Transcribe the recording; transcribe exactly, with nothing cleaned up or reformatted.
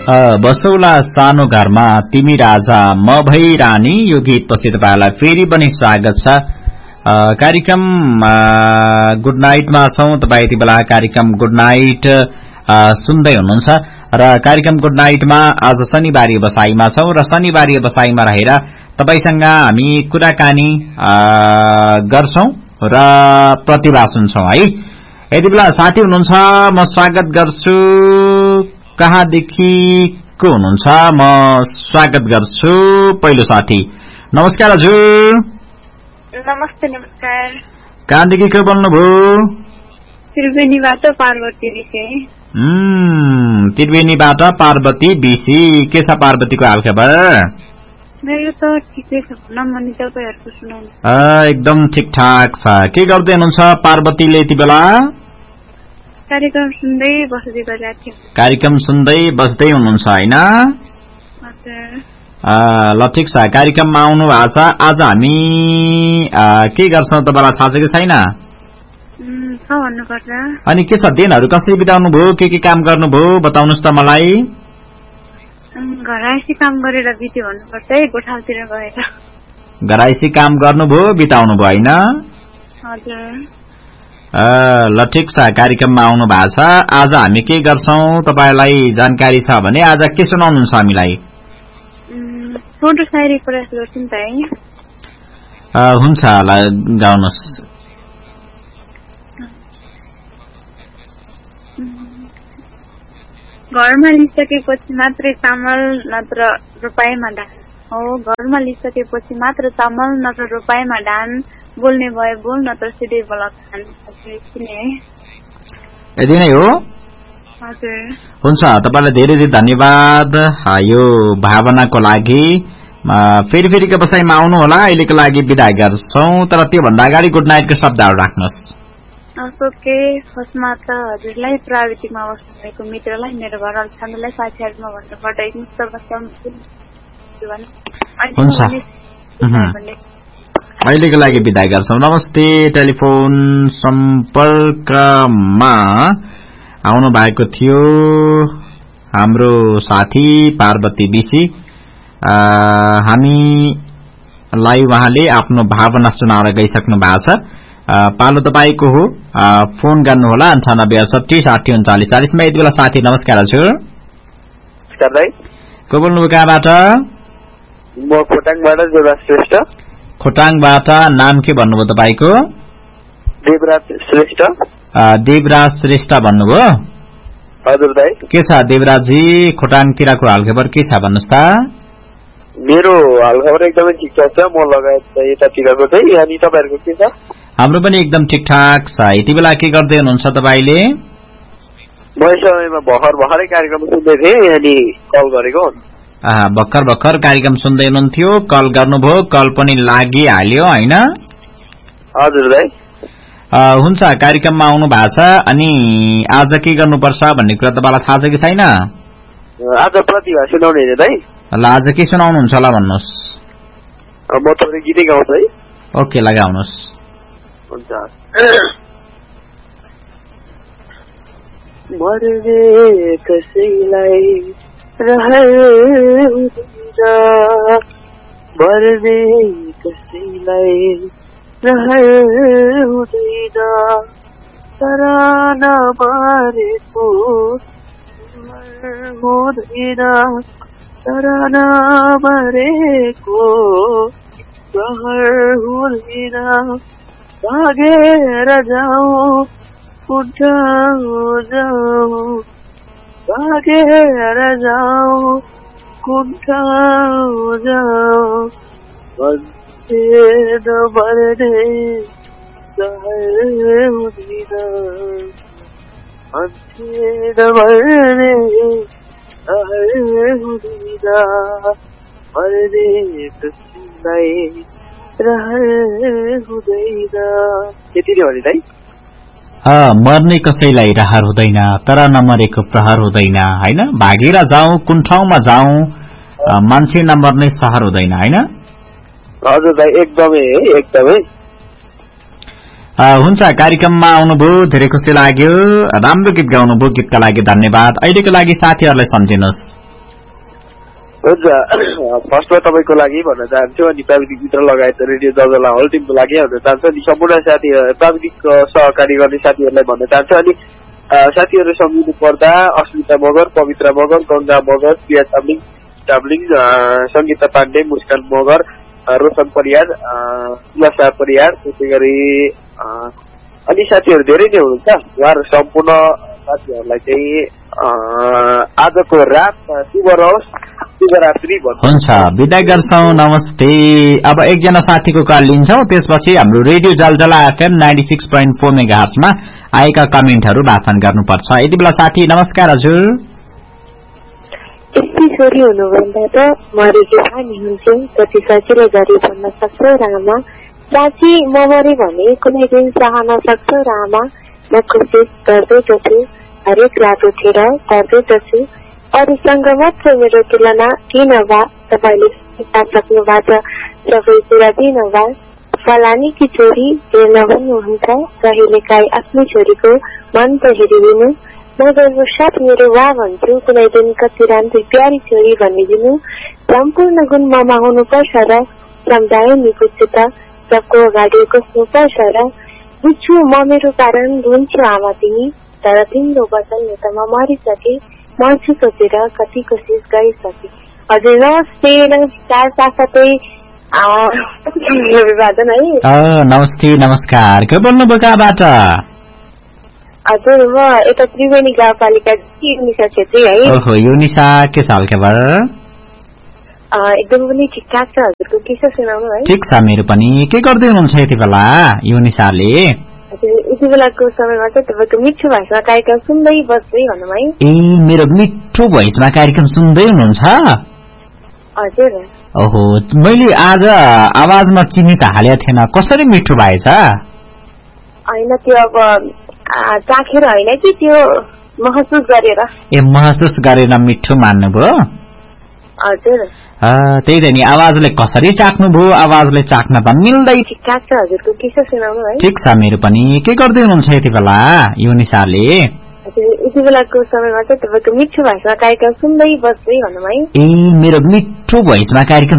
बसौला सानो घरमा तिमी राजा म भई रानी। यो गीतपछि तपाईहरुलाई फेरि पनि स्वागत छ। कार्यक्रम गुड नाइटमा छौं। तपाई यति बेला कार्यक्रम गुड नाइट सुन्दै हुनुहुन्छ र कार्यक्रम गुड नाइटमा आज शनिबारी बसाइमा छौं र शनिबारी बसाइमा रहेर तपाईसँग हामी कुराकानी गर्छौं र प्रतिभा सुन्छौं है। यति बेला साथी हुनुहुन्छ, म स्वागत गर्छु। कहाँदेखि को हुनुहुन्छ? म स्वागत गर्छु पहिलो साथी। नमस्कार हजुर। नमस्ते। नमस्कार। कहाँदेखि को बोल्नुभयो? त्रिवेणीबाट पार्वती बिसी। हम्म त्रिवेणीबाट पार्वती बिसी। के छ पार्वतीको हालखबर? मेरो त ठिकै छ। नमनी तपाईहरुको सुनाउनु। अ एकदम ठीकठाक छ। के गर्दै हुनुहुन्छ पार्वतीले यति बेला? कार्यक्रम सुन्दै बस्दै गरिरहेको थिएँ। कार्यक्रम सुन्दै बस्दै हुनुहुन्छ हैन? हजुर। ल ठिक छ। कार्यक्रममा आउनु भएको छ। आज हामी के गर्छौं तपाईलाई थाहा छ कि छैन? अनि के छ दिनहरु कसरी बिताउनु भयो? के के काम गर्नुभयो बताउनुस् त मलाई। घरायसी काम गरेर बित्यो भन्नुपर्छ है। गोठालतिर गएर घरायसी काम गर्नुभयो बिताउनु भयो हैन? हजुर। ल ठिक छ। कार्यक्रममा आउनु भएको छ। आज हामी के गर्छौं तपाईलाई जानकारी छ भने आज के सुनाउनुहुन्छ हामीलाई? छोटो शायरी प्रयास गर्छु नि त है। हुन्छ ल गाउनुस्। घरमा लिइसकेपछि मात्रै चामल नत्र रोपाइमा धान हो। घरमा लिइसकेपछि मात्र चामल नत्र रोपाइमा धान। बोल्ने भए बोल नत्र सिधै बोला खान। यति नै हो? हजुर। हुन्छ तपाईलाई धेरै धेरै धन्यवाद यो भावनाको लागि। फेरि फेरिको बसाइमा आउनु होला। अहिलेको लागि बिदा गर्छौं। तर त्यो भन्दा अगाडि गुड नाइटको शब्दहरु राख्नुस्। ओके। फर्स्टमा त हजुरलाई प्राविधिकमा बस्नुभएको मित्रलाई, मेरो घर छन्दलाई, साथीहरुमा भन्नुपर्दा एक मुस्तफा हुन्छ। अहिलेको लागि बिदा गर्छौं। नमस्ते। टेलिफोन सम्पर्कमा आउनु भएको थियो हाम्रो साथी पार्वती बिसी। हामीलाई उहाँले आफ्नो भावना सुनाएर गइसक्नु भएको छ। पालो तपाईको हो। फोन गर्नुहोला अन्ठानब्बे अडसठी साठी उन्चालिस चालिसमा। यति बेला साथी नमस्कार हजुर। नमस्कार दाइ। को बोल्नुभयो कहाँबाट? म खोटाङबाट देवराज श्रेष्ठ। खोटाङबाट। नाम के भन्नुभयो तपाईको? देवराज श्रेष्ठ। देवराज श्रेष्ठ भन्नुभयो? हजुर दाइ। के छ देवराजजी खोटाङतिरको हालखबर के छ भन्नुस् त? मेरो हालखबर एकदमै ठिकठाक छ। म लगायत यतातिरको चाहिँ। अनि तपाईहरुको के छ? हाम्रो पनि एकदम ठिकठाक छ। यति बेला के गर्दै हुनुहुन्छ तपाईले? म यस समयमा भर्खर भर्खरै कार्यक्रम सुन्दै थिएँ अनि कल गरेको। भर्खर भर्खर कार्यक्रम सुन्दै हुनुहुन्थ्यो, कल गर्नुभयो, कल पनि लागिहाल्यो हैन? हजुर दाइ। हुन्छ कार्यक्रममा आउनु भएको छ। अनि आज के गर्नुपर्छ भन्ने कुरा तपाईलाई थाहा छ कि छैन? आज प्रतिभा सुनाउने हैन दाइ? ल आज के सुनाउनुहुन्छ होला भन्नुस्। म थोरै गीतै गाउँछु है। ओके लगाउनुस्। हुन्छ। मर्ने कसैलाई रहर हुँदैन, मर्ने कसैलाई रहर हुँदैन, तर नमरेको हुँदैन, तर नमरेको रहर हुँदैन। भागेर जाऊ कुण्ठ जाऊ, भागेर जाऊ कुण्ठ जाऊ, भन्थे नमर्ने सहर हुँदैन, भन्थे नमर्ने सहर हुँदैन, मर्ने कसैलाई रहर हुँदैन। यति नै हो नि दाइ? मर्ने कसैलाई रहर हुँदैन, तर नमरेको प्रहर हुँदैन हैन? भागेर जाऊ कुन ठाउँमा जाऊ, मान्छे नमर्ने सहर हुँदैन हैन? हजुर दाइ एकदमै एकदमै। हुन्छ कार्यक्रममा आउनुभयो, धेरै खुसी लाग्यो। राम्रो गीत गाउनुभयो, गीतका लागि धन्यवाद। अहिलेको लागि साथीहरुलाई सम्झिनुस्। हुन्छ फर्स्टमा तपाईँको लागि भन्न चाहन्छु अनि प्राविधिक मित्र लगायत रेडियो जजला होल टिमको लागि भन्न चाहन्छु अनि सम्पूर्ण साथी प्राविधिक सहकारी गर्ने साथीहरूलाई भन्न चाहन्छु अनि साथीहरू सम्झिनु पर्दा अस्मिता मगर, पवित्र मगर, गंगा मगर, प्रिया चामलिङ चामलिङ, सङ्गीता पाण्डे, मुस्कान मगर, रोशन परियार, तुलसा परियार, त्यसै गरी अनि साथीहरू धेरै नै हुनुहुन्छ। उहाँहरू सम्पूर्ण साथीहरूलाई चाहिँ आजको रात शुभ रहोस्, शुभरात्रि हुन्छ। बिदा गर्छौँ, नमस्ते। अब एकजना साथीको कल लिन्छौँ, त्यसपछि हाम्रो रेडियो जलजला FM ninety six point four मेगाहर्जमा आएका कमेन्टहरू वाचन गर्नुपर्छ। यति बेला साथी नमस्कार हजुर। यति छोरी हुनुभन्दा त मरेकी पानी हुन्थ्यो, जति सजिलो गरी भन्न सक्छौ रामा। साँच्ची म मरे भने कुनै दिन चाहन सक्छौ रामा। म कोसिस गर्दैछु, हरेक रात उठेर गर्दैछु। अरूसँग मात्र मेरो तुलना किन भा? तपाईँले सक्नु भएको सबै कुरा दिन भा। फलानीकी छोरी हेर्न भन्नुहुन्छ, कहिले काहीँ आफ्नो छोरीको मन त हेरिदिनु। म गर्वसाथ मेरो वा भन्छु, कुनै दिन कति राम्री प्यारी छोरी भनिदिनु। सम्पूर्ण गुण ममा हुनुपर्छ र सम्झायो नि बुझ्छु त, सबको अगाडि कस्नुपर्छ र। बुझ्छु म मेरो कारण धुन्छु आमा तिमी, तर तिम्रो वचनले त म मरिसके। मर्छु सोचेर कति कोसिस गरिसके। हजुर नमस्ते, नमस्कार। साथसाथै अभिवादन है। नमस्ते नमस्कार। के बोल्नुभयो कहाँबाट? हजुर म यता त्रिवेणी गाउँपालिका युनिसा छेत्री है। ओहो युनिसा, के छ हालखबर? एकदम पनि ठिकठाक छ। हजुरको के छ सुनाउनु है? ठिक छ मेरो पनि। के गर्दै हुनुहुन्छ यति बेला युनिसाले? यति बेलाको समयमा चाहिँ तपाईँको मिठो भोइसमा कार्यक्रम सुन्दै बस्दै भनौँ है। ए मेरो मिठो भोइसमा कार्यक्रम सुन्दै हुनुहुन्छ? हजुर। ओहो मैले आज आवाजमा चिनी त हालेको थिएन, कसरी मिठो भएछ? होइन त्यो अब चाखेर होइन कि त्यो महसुस गरेर। ए महसुस गरेर मिठो मान्नुभयो? हजुर। त्यही त नि, आवाजले कसरी चाख्नुभयो? आवाजले चाख्न त मिल्दै। ठिकठाक छ। हजुरको के छ सुनाउनु है? ठिक छ मेरो पनि। के गर्दै हुनुहुन्छ यति बेला युनिसाले? यति बेलाको समयमा चाहिँ तपाईँको मिठो भोइसमा कार्यक्रम सुन्दै बस्दै भनौँ है। ए मेरो मिठो भोइसमा कार्यक्रम